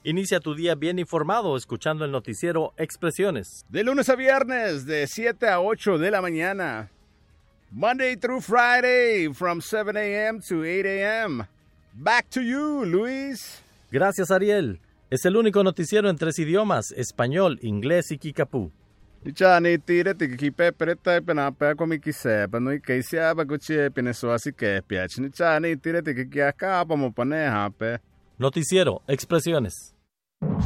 Inicia tu día bien informado escuchando el noticiero Expresiones. De lunes a viernes, de 7 a 8 de la mañana. Monday through Friday, from 7 a.m. to 8 a.m. Back to you, Luis. Gracias, Ariel. Es el único noticiero en 3 idiomas, español, inglés y kikapú. Ichani tire tikipe pereta penapa komikise pano ikeisia baguchi pinesuasi que piach ni chani tire tikiaka como pone hape. Noticiero Expresiones.